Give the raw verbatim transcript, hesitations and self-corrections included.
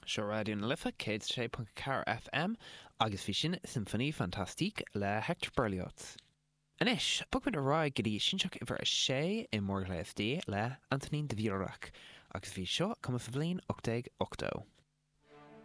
Seo radio na lifa céad sé punt ceathr F M agus bhí sin Symphonie Fantastique le Hector Berlioz. Anis, bug a rá gotí sinseach i bhar a sé i Mórgla F D le Antonín de Víorach agus bhí seo cum sa bhliain ochtaig octó.